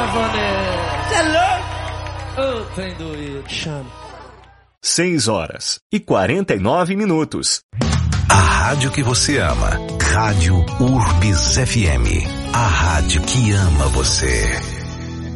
Vanessa. Você é louco? Ô, trem doido. Chama. 6h49. A rádio que você ama. Rádio Urbis FM. A rádio que ama você.